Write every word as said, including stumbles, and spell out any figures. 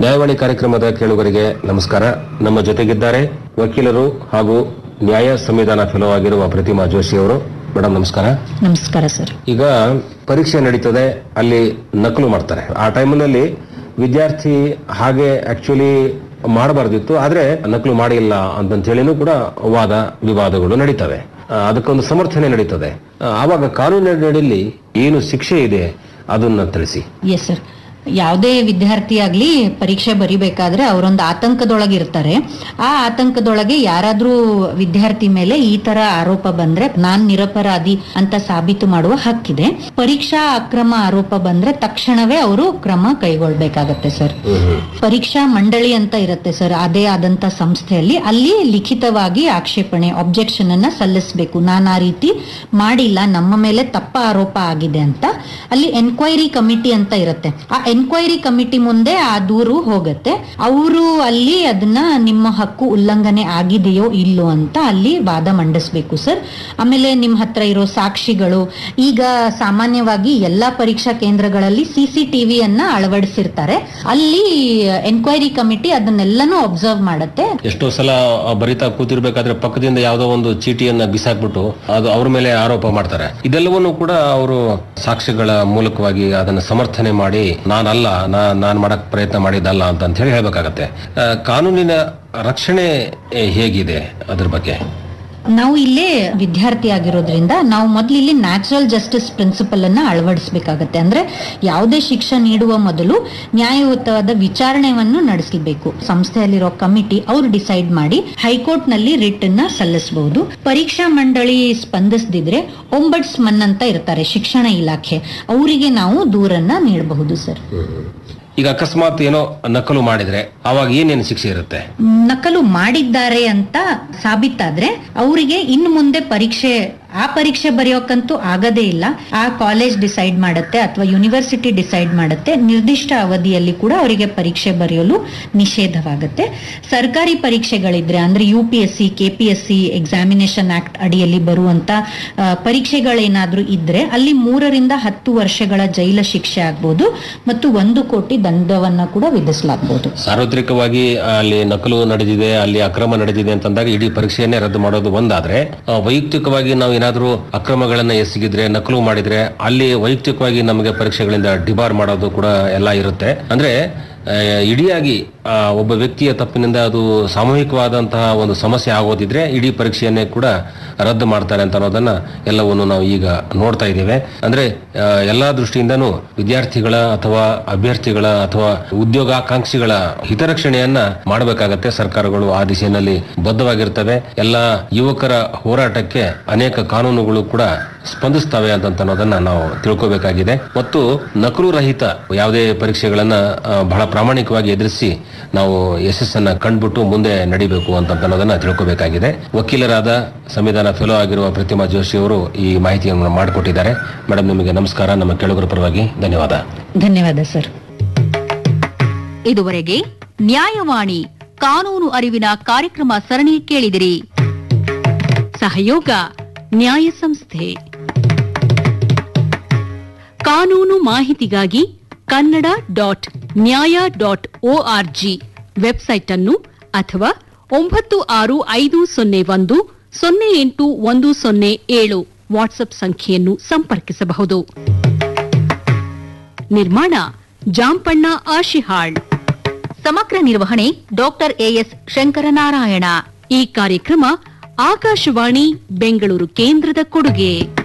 ನ್ಯಾಯವಾಣಿ ಕಾರ್ಯಕ್ರಮದ ಕೇಳುಗರಿಗೆ ನಮಸ್ಕಾರ. ನಮ್ಮ ಜೊತೆಗಿದ್ದಾರೆ ವಕೀಲರು ಹಾಗೂ ನ್ಯಾಯ ಸಂವಿಧಾನ ಫೆಲೋ ಆಗಿರುವ ಪ್ರತಿಮಾ ಜೋಶಿ ಅವರು. ಮೇಡಮ್ ನಮಸ್ಕಾರ. ನಮಸ್ಕಾರ ಸರ್. ಈಗ ಪರೀಕ್ಷೆ ನಡೀತದೆ, ಅಲ್ಲಿ ನಕಲು ಮಾಡ್ತಾರೆ. ಆ ಟೈಮ್ನಲ್ಲಿ ವಿದ್ಯಾರ್ಥಿ ಹಾಗೆ ಆಕ್ಚುಲಿ ಮಾಡಬಾರ್ದಿತ್ತು, ಆದ್ರೆ ನಕಲು ಮಾಡಿಲ್ಲ ಅಂತ ಹೇಳಿನೂ ಕೂಡ ವಾದ ವಿವಾದಗಳು ನಡೀತವೆ. ಅದಕ್ಕೊಂದು ಸಮರ್ಥನೆ ನಡೀತದೆ. ಆವಾಗ ಕಾನೂನಿನಲ್ಲಿ ಏನು ಶಿಕ್ಷೆ ಇದೆ ಅದನ್ನ ತಿಳಿಸಿ. Yes sir. ಯಾವುದೇ ವಿದ್ಯಾರ್ಥಿ ಆಗ್ಲಿ ಪರೀಕ್ಷೆ ಬರಿಬೇಕಾದ್ರೆ ಅವರೊಂದು ಆತಂಕದೊಳಗಿರ್ತಾರೆ. ಆ ಆತಂಕದೊಳಗೆ ಯಾರಾದ್ರೂ ವಿದ್ಯಾರ್ಥಿ ಮೇಲೆ ಈ ತರ ಆರೋಪ ಬಂದ್ರೆ ನಾನ್ ನಿರಪರಾಧಿ ಅಂತ ಸಾಬೀತು ಮಾಡುವ ಹಕ್ಕಿದೆ. ಪರೀಕ್ಷಾ ಅಕ್ರಮ ಆರೋಪ ಬಂದ್ರೆ ತಕ್ಷಣವೇ ಅವರು ಕ್ರಮ ಕೈಗೊಳ್ಬೇಕಾಗತ್ತೆ ಸರ್. ಪರೀಕ್ಷಾ ಮಂಡಳಿ ಅಂತ ಇರುತ್ತೆ ಸರ್, ಅದೇ ಆದಂತ ಸಂಸ್ಥೆಯಲ್ಲಿ ಅಲ್ಲಿ ಲಿಖಿತವಾಗಿ ಆಕ್ಷೇಪಣೆ ಅಬ್ಜೆಕ್ಷನ್ ಅನ್ನ ಸಲ್ಲಿಸಬೇಕು. ನಾನು ಆ ರೀತಿ ಮಾಡಿಲ್ಲ, ನಮ್ಮ ಮೇಲೆ ತಪ್ಪ ಆರೋಪ ಆಗಿದೆ ಅಂತ. ಅಲ್ಲಿ ಎನ್ಕ್ವೈರಿ ಕಮಿಟಿ ಅಂತ ಇರುತ್ತೆ. ಆ ಎನ್ಕ್ವೈರಿ ಕಮಿಟಿ ಮುಂದೆ ಆ ದೂರು ಹೋಗುತ್ತೆ. ಅವರು ಅಲ್ಲಿ ಅದನ್ನ ನಿಮ್ಮ ಹಕ್ಕು ಉಲ್ಲಂಘನೆ ಆಗಿದೆಯೋ ಇಲ್ಲೋ ಅಂತ ಅಲ್ಲಿ ವಾದ ಮಂಡಿಸ್ಬೇಕು ಸರ್. ಆಮೇಲೆ ನಿಮ್ಮ ಹತ್ರ ಇರೋ ಸಾಕ್ಷಿಗಳು, ಈಗ ಸಾಮಾನ್ಯವಾಗಿ ಎಲ್ಲಾ ಪರೀಕ್ಷಾ ಕೇಂದ್ರಗಳಲ್ಲಿ ಸಿಸಿ ಟಿವಿಯನ್ನ ಅಳವಡಿಸಿರ್ತಾರೆ. ಅಲ್ಲಿ ಎನ್ಕ್ವೈರಿ ಕಮಿಟಿ ಅದನ್ನೆಲ್ಲಾನು ಅಬ್ಸರ್ವ್ ಮಾಡುತ್ತೆ. ಎಷ್ಟೋ ಸಲ ಬರಿತಾ ಕೂತಿರ್ಬೇಕಾದ್ರೆ ಪಕ್ಕದಿಂದ ಯಾವುದೋ ಒಂದು ಚೀಟಿಯನ್ನ ಬಿಸಾಕ್ಬಿಟ್ಟು ಅದು ಅವ್ರ ಮೇಲೆ ಆರೋಪ ಮಾಡ್ತಾರೆ. ಇದೆಲ್ಲವನ್ನೂ ಕೂಡ ಅವರು ಸಾಕ್ಷಿಗಳ ಮೂಲಕವಾಗಿ ಅದನ್ನ ಸಮರ್ಥನೆ ಮಾಡಿ ನಾನಲ್ಲ, ನಾನ್ ಮಾಡಕ್ ಪ್ರಯತ್ನ ಮಾಡಿದ್ದಲ್ಲ ಅಂತ ಹೇಳಿ ಹೇಳ್ಬೇಕಾಗತ್ತೆ. ಕಾನೂನಿನ ರಕ್ಷಣೆ ಹೇಗಿದೆ ಅದ್ರ ಬಗ್ಗೆ? ನಾವು ಇಲ್ಲೇ ವಿದ್ಯಾರ್ಥಿ ಆಗಿರೋದ್ರಿಂದ ನಾವು ಮೊದಲು ಇಲ್ಲಿ ನ್ಯಾಚುರಲ್ ಜಸ್ಟಿಸ್ ಪ್ರಿನ್ಸಿಪಲ್ ಅನ್ನ ಅಳವಡಿಸಬೇಕಾಗತ್ತೆ. ಅಂದ್ರೆ ಯಾವುದೇ ಶಿಕ್ಷೆ ನೀಡುವ ಮೊದಲು ನ್ಯಾಯಯುತವಾದ ವಿಚಾರಣೆಯನ್ನು ನಡೆಸಬೇಕು. ಸಂಸ್ಥೆಯಲ್ಲಿರೋ ಕಮಿಟಿ ಅವರು ಡಿಸೈಡ್ ಮಾಡಿ ಹೈಕೋರ್ಟ್ ನಲ್ಲಿ ರಿಟ್ ಅನ್ನ ಸಲ್ಲಿಸಬಹುದು. ಪರೀಕ್ಷಾ ಮಂಡಳಿ ಸ್ಪಂದಿಸದಿದ್ರೆ ಒಂಬಡ್ಸ್ಮನ್ ಅಂತ ಇರ್ತಾರೆ ಶಿಕ್ಷಣ ಇಲಾಖೆ, ಅವರಿಗೆ ನಾವು ದೂರನ್ನ ನೀಡಬಹುದು ಸರ್. ಈಗ ಅಕಸ್ಮಾತ್ ಏನೋ ನಕಲು ಮಾಡಿದ್ರೆ ಅವಾಗ ಏನೇನು ಶಿಕ್ಷೆ ಇರುತ್ತೆ? ನಕಲು ಮಾಡಿದ್ದಾರೆ ಅಂತ ಸಾಬೀತಾದ್ರೆ ಅವರಿಗೆ ಇನ್ನು ಮುಂದೆ ಪರೀಕ್ಷೆ ಆ ಪರೀಕ್ಷೆ ಬರೆಯೋಕಂತೂ ಆಗದೇ ಇಲ್ಲ. ಆ ಕಾಲೇಜ್ ಡಿಸೈಡ್ ಮಾಡುತ್ತೆ ಅಥವಾ ಯೂನಿವರ್ಸಿಟಿ ಡಿಸೈಡ್ ಮಾಡುತ್ತೆ. ನಿರ್ದಿಷ್ಟ ಅವಧಿಯಲ್ಲಿ ಕೂಡ ಅವರಿಗೆ ಪರೀಕ್ಷೆ ಬರೆಯಲು ನಿಷೇಧವಾಗುತ್ತೆ. ಸರ್ಕಾರಿ ಪರೀಕ್ಷೆಗಳಿದ್ರೆ ಅಂದ್ರೆ U P S C K P S C examination act ಅಡಿಯಲ್ಲಿ ಬರುವಂತ ಪರೀಕ್ಷೆಗಳೇನಾದ್ರೂ ಇದ್ರೆ ಅಲ್ಲಿ ಮೂರರಿಂದ ಹತ್ತು ವರ್ಷಗಳ ಜೈಲ ಶಿಕ್ಷೆ ಆಗ್ಬಹುದು ಮತ್ತು ಒಂದು ಕೋಟಿ ದಂಡವನ್ನ ಕೂಡ ವಿಧಿಸಲಾಗಬಹುದು. ಸಾರ್ವತ್ರಿಕವಾಗಿ ಅಲ್ಲಿ ನಕಲು ನಡೆದಿದೆ, ಅಲ್ಲಿ ಅಕ್ರಮ ನಡೆದಿದೆ ಅಂತಂದಾಗ ಇಡೀ ಪರೀಕ್ಷೆಯನ್ನೇ ರದ್ದು ಮಾಡೋದು ಒಂದಾದ್ರೆ, ವೈಯಕ್ತಿಕವಾಗಿ ನಾವು ಏನಾದ್ರೂ ಅಕ್ರಮಗಳನ್ನ ಎಸಗಿದ್ರೆ ನಕಲು ಮಾಡಿದ್ರೆ ಅಲ್ಲಿ ವೈಯಕ್ತಿಕವಾಗಿ ನಮಗೆ ಪರೀಕ್ಷೆಗಳಿಂದ ಡಿಬಾರ್ ಮಾಡೋದು ಕೂಡ ಎಲ್ಲ ಇರುತ್ತೆ. ಅಂದ್ರೆ ಇಡಿಯಾಗಿ ಒಬ್ಬ ವ್ಯಕ್ತಿಯ ತಪ್ಪಿನಿಂದ ಅದು ಸಾಮೂಹಿಕವಾದಂತಹ ಒಂದು ಸಮಸ್ಯೆ ಆಗೋದಿದ್ರೆ ಇಡೀ ಪರೀಕ್ಷೆಯನ್ನೇ ಕೂಡ ರದ್ದು ಮಾಡ್ತಾರೆ ಅಂತ ಅನ್ನೋದನ್ನ ಎಲ್ಲವನ್ನು ನಾವು ಈಗ ನೋಡ್ತಾ ಇದ್ದೇವೆ. ಅಂದ್ರೆ ಎಲ್ಲಾ ದೃಷ್ಟಿಯಿಂದನೂ ವಿದ್ಯಾರ್ಥಿಗಳ ಅಥವಾ ಅಭ್ಯರ್ಥಿಗಳ ಅಥವಾ ಉದ್ಯೋಗಾಕಾಂಕ್ಷಿಗಳ ಹಿತರಕ್ಷಣೆಯನ್ನ ಮಾಡಬೇಕಾಗತ್ತೆ. ಸರ್ಕಾರಗಳು ಆ ದಿಶೆಯಲ್ಲಿ ಬದ್ಧವಾಗಿರ್ತವೆ. ಎಲ್ಲ ಯುವಕರ ಹೋರಾಟಕ್ಕೆ ಅನೇಕ ಕಾನೂನುಗಳು ಕೂಡ ಸ್ಪಂದಿಸ್ತವೆ ಅಂತ ಅನ್ನೋದನ್ನ ನಾವು ತಿಳ್ಕೋಬೇಕಾಗಿದೆ. ಮತ್ತು ನಕಲು ರಹಿತ ಯಾವುದೇ ಪರೀಕ್ಷೆಗಳನ್ನ ಬಹಳ ಪ್ರಾಮಾಣಿಕವಾಗಿ ಎದುರಿಸಿ ನಾವು ಯಶಸ್ಸನ್ನ ಕಂಡುಬಿಟ್ಟು ಮುಂದೆ ನಡಿಬೇಕು ಅಂತ ಅನ್ನೋದನ್ನ ತಿಳ್ಕೋಬೇಕಾಗಿದೆ. ವಕೀಲರಾದ ಸಂವಿಧಾನ ಫೆಲೋ ಆಗಿರುವ ಪ್ರತಿಮಾ ಜೋಶಿ ಅವರು ಈ ಮಾಹಿತಿಯನ್ನು ಮಾಡಿಕೊಟ್ಟಿದ್ದಾರೆ. ಮೇಡಮ್, ನಿಮಗೆ ನಮಸ್ಕಾರ. ನಮ್ಮ ಕೇಳುಗರ ಪರವಾಗಿ ಧನ್ಯವಾದ. ಧನ್ಯವಾದ ಸರ್. ಇದುವರೆಗೆ ನ್ಯಾಯವಾಣಿ ಕಾನೂನು ಅರಿವಿನ ಕಾರ್ಯಕ್ರಮ ಸರಣಿ ಕೇಳಿದಿರಿ. ಸಹಯೋಗ ನ್ಯಾಯ ಸಂಸ್ಥೆ. ಕಾನೂನು ಮಾಹಿತಿಗಾಗಿ ಕನ್ನಡ ಡಾಟ್ ನ್ಯಾಯ ಡಾಟ್ ಒಆರ್ಜಿ ವೆಬ್ಸೈಟ್ ಅನ್ನು ಅಥವಾ ಒಂಬತ್ತು ಆರು ಐದು ಸೊನ್ನೆ ಒಂದು ಸೊನ್ನೆ ಎಂಟು ಒಂದು ಸೊನ್ನೆ ಏಳು ವಾಟ್ಸ್ಆಪ್ ಸಂಖ್ಯೆಯನ್ನು ಸಂಪರ್ಕಿಸಬಹುದು. ನಿರ್ಮಾಣ ಜಾಂಪಣ್ಣ ಆಶಿಹಾಳ್. ಸಮಗ್ರ ನಿರ್ವಹಣೆ ಡಾಕ್ಟರ್ ಎಎಸ್ ಶಂಕರನಾರಾಯಣ. ಈ ಕಾರ್ಯಕ್ರಮ ಆಕಾಶವಾಣಿ ಬೆಂಗಳೂರು ಕೇಂದ್ರದ ಕೊಡುಗೆ.